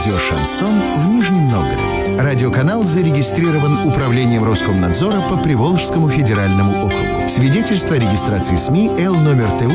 Радио «Шансон» в Нижнем Новгороде. Радиоканал зарегистрирован Управлением Роскомнадзора по Приволжскому федеральному округу. Свидетельство о регистрации СМИ Л номер ТУ